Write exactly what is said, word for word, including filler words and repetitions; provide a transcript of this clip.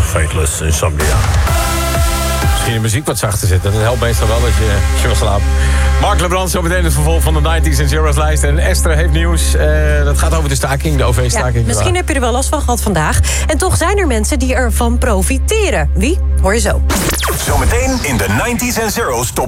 Fateless Insomnia. Misschien de muziek wat zachter zetten. Dat helpt meestal wel dat je, als je wil slapen. Mark Lebrand, zo meteen het vervolg van de nineties en zeros lijst. En Esther heeft nieuws. Uh, dat gaat over de staking, de O V-staking. Ja, misschien heb je er wel last van gehad vandaag. En toch zijn er mensen die ervan profiteren. Wie? Hoor je zo. Zometeen in de nineties en zeros top